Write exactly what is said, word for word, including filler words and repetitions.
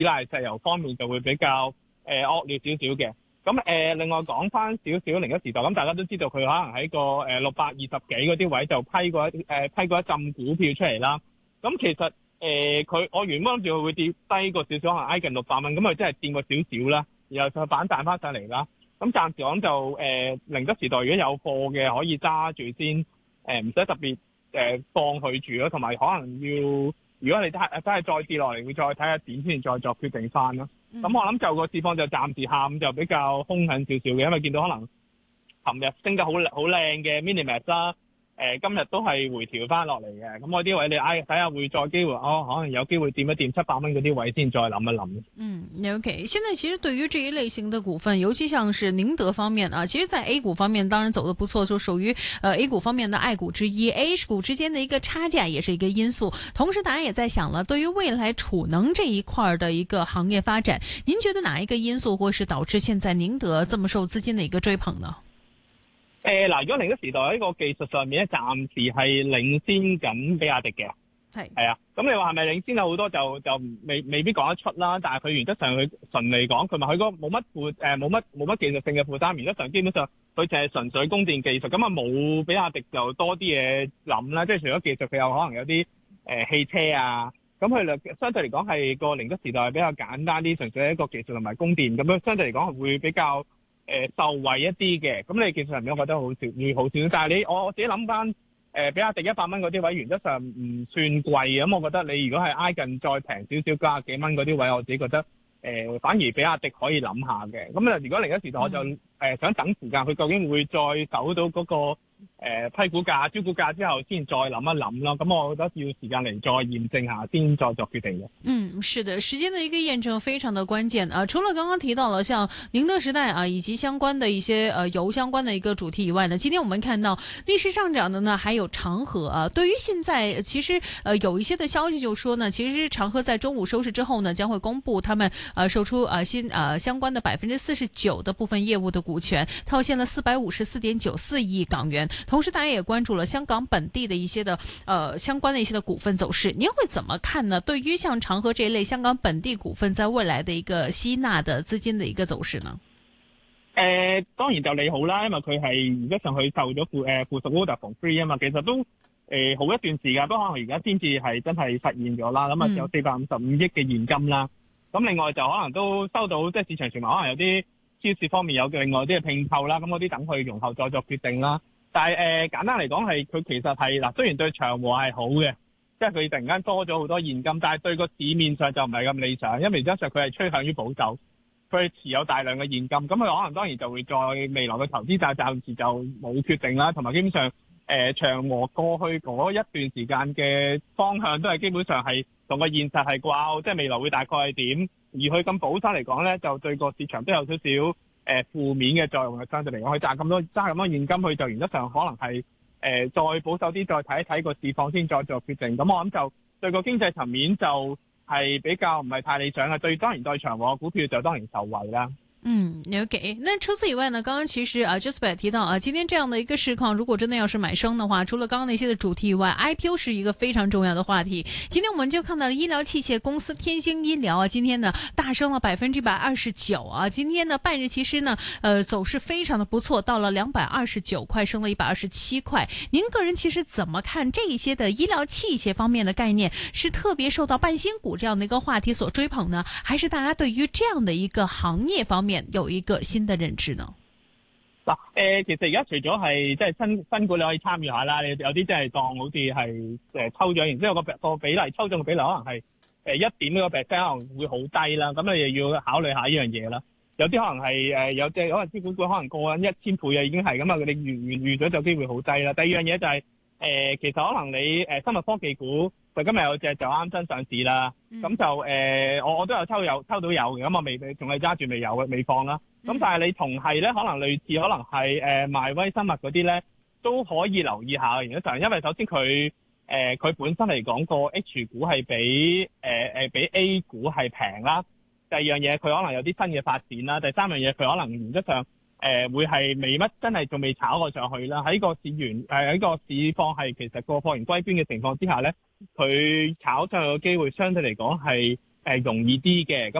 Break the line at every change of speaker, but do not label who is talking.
依賴石油方面就會比較誒惡劣少少嘅。咁誒、呃，另外講翻少少寧德時代，咁大家都知道佢可能喺個誒六百二十幾嗰啲位就批過一誒、呃、批過一陣股票出嚟啦。咁其實誒佢、呃、我原本諗住佢會跌低過少少，可能挨近六百蚊，咁佢真係跌過少少啦，然後就反彈翻上嚟啦。咁暫時講就誒寧、呃、德時代如果有貨嘅可以揸住先，誒唔使特別誒、呃、放佢住咯，同埋可能要如果你真係真係再跌落嚟，會再睇下點先再作決定翻咯。咁、嗯、我諗就個市況就暫時下午就比較兇狠少少嘅，因為見到可能琴日升得好好靚嘅 Minimax 啦，誒今日都係回調翻落嚟嘅。咁我啲位你唉睇下會再機會，哦可能有機會掂一掂七百蚊嗰啲位先再諗一諗。
嗯 ，OK。現在其實對於這一類型的股份，尤其像是寧德方面啊，其實在 A 股方面當然走得不錯，就屬於呃 A 股方面的愛股之一。H 股之間的一個差價也是一個因素。同時，大家也在想了，對於未來儲能這一塊的一個行業發展，您覺得哪一個因素會是導致現在寧德這麼受資金的一個追捧呢？
誒嗱，如果寧德時代喺個技術上面咧，暫時係領先緊比亞迪嘅，係係啊。咁你話係咪領先有好多就就未未必講得出啦。但係佢原則上佢純嚟講，佢咪佢嗰冇乜負誒冇乜冇乜技術性嘅負擔。原則上基本上佢就係純粹供電技術，咁啊冇比亞迪就多啲嘢諗啦。即係除咗技術，佢有可能有啲誒、呃、汽車啊。咁佢相對嚟講係個寧德時代係比較簡單啲，純粹係一個技術同埋供電咁樣，相對嚟講係會比較。誒、呃、受惠一啲嘅，咁你技術上面我覺得好少，會好少。但係你我我自己諗翻，誒、呃、比亞迪一百蚊嗰啲位，原則上唔算貴，咁我覺得你如果係挨近再平少少九十幾蚊嗰啲位，我自己覺得誒、呃、反而比亞迪可以諗下嘅。咁啊，如果另一時代我就誒、呃、想等時間，佢究竟會再走到嗰、那個誒、呃、批股價、招股價之後，先再諗一諗咯。咁我覺得要時間嚟再驗證下，先再作決定嘅。
嗯，是的，時間的一個驗證非常的關鍵啊。除了剛剛提到了像寧德時代啊，以及相關的一些呃油相關的一個主題以外呢，今天我們看到逆勢上漲的呢，還有長和啊。對於現在其實呃有一些的消息就說呢，其實長和在中午收市之後呢，將會公布他們呃售出呃新呃相關的百分之四十九的部分業務的股權，套現了四百五十四點九四億港元。同時，大家也關注了香港本地的一些的呃相關的一些的股份走勢，您會怎麼看呢？對於像長和這一類香港本地股份在未來的一個吸納的資金的一個走勢呢？
誒、呃，當然就利好啦，因為佢係而家上去受咗附誒附屬 Vodafone Free 啊嘛，其實都誒、呃、好一段時間，不過可能而家先至係真係實現咗啦。咁啊有四百五十五億嘅現金啦。咁、嗯、另外就可能都收到即係市場傳聞，可能有啲超市方面有另外啲嘅併購啦，咁嗰啲等佢容後再作決定啦。但係誒、呃、簡單嚟講係佢其實係嗱，雖然對長和係好嘅，即係佢突然間多咗好多現金，但係對個市面上就唔係咁理想，因為原則上佢係趨向於保守，佢持有大量嘅現金，咁佢可能當然就會再未來嘅投資，但係暫時就冇決定啦。同埋基本上誒、呃、長和過去嗰一段時間嘅方向都係基本上係同個現實係掛，即係未來會大概係點，而佢咁保守嚟講咧，就對個市場都有少少。誒、呃、負面嘅作用嘅，相對嚟講，佢賺咁多揸咁多現金，佢就原則上可能係誒、呃、再保守啲，再睇一睇個市況先再做決定。咁我諗就對個經濟層面就係比較唔係太理想嘅，對當然對長和股票就當然受惠啦。
嗯 ，OK。那除此以外呢？剛剛其實啊 Jasper 提到啊，今天這樣的一個市況，如果真的要是買升的話，除了剛剛那些的主題以外 ，I P O 是一個非常重要的話題。今天我們就看到了醫療器械公司天星醫療啊，今天呢大升了百分之一百二十九啊。今天呢半日其實呢，呃走勢非常的不錯，到了兩百二十九塊，升了一百二十七塊。您個人其實怎麼看這一些的醫療器械方面的概念，是特別受到半新股這樣的一個話題所追捧呢，還是大家對於這樣的一個行業方面有一個新的認知呢？
嗱，誒，其實而家除咗係即係新新股你可以參與下啦，你有啲即係當好似係誒抽獎，然之後個個比例抽中嘅比例可能係誒一點呢個 percent 可能會好低啦，咁你又要考慮下呢樣嘢啦。有啲可能係誒有隻可能資管股可能過緊一千倍啊，已經係咁啊，你預預預咗就機會好低啦。第二樣嘢就係、是、誒、呃，其實可能你誒、呃、生物科技股。佢今日有隻就啱新上市啦，咁、嗯、就誒、呃，我我都有抽有抽到有嘅，咁我未仲係揸住未有嘅，未放啦。咁、嗯、但係你同係咧，可能類似，可能係誒邁威生物嗰啲咧，都可以留意下嘅。原因就係因為首先佢誒佢本身嚟講個 H 股係比誒誒、呃、比 A 股係平啦。第二樣嘢佢可能有啲新嘅發展啦。第三樣嘢佢可能原則上。誒、呃、會係未乜真係仲未炒過上去啦，喺個市源誒喺個市況係其實個貨源歸邊嘅情況之下咧，佢炒上去嘅機會相對嚟講係誒容易啲嘅。咁